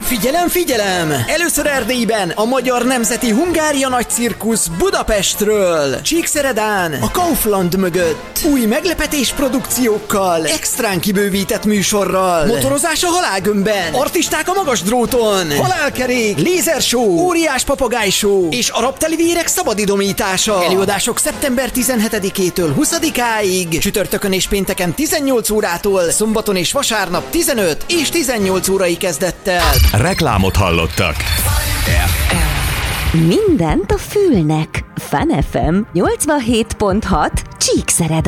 Figyelem, figyelem! Először Erdélyben a Magyar Nemzeti Hungária Nagy Cirkusz Budapestről. Csíkszeredán, a Kaufland mögött. Új meglepetés produkciókkal, extrán kibővített műsorral. Motorozás a halálgömbben, artisták a magas dróton, halálkerék, lézershow, óriás papagájshow és arab telivérek szabadidomítása. Előadások szeptember 17-től 20-áig, csütörtökön és pénteken 18 órától, szombaton és vasárnap 15 és 18 órai kezdettel. Reklámot hallottak. Mindent a fülnek. Fun FM 87.6 Csíkszereda.